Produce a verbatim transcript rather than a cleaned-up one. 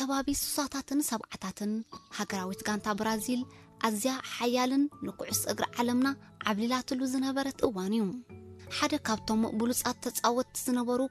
ከባቢ ሱሳታትን ሰብዓታትን ሃገራዊት ጋንታ ብራዚል ኣዝያ ሓያልን ንኩዕስ እግሪ ዓለምና ዓብሊላትሉ ዝነበረት እዋን እዩ ሓደ ካብቶም ብሉጻት ተጻወት ዝነበሩ